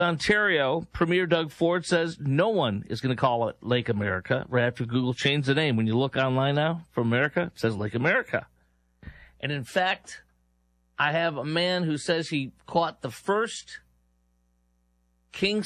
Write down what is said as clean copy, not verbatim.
Ontario, Premier Doug Ford says no one is going to call it Lake America right after Google changed the name. When you look online now for America, it says Lake America. And in fact, I have a man who says he caught the first king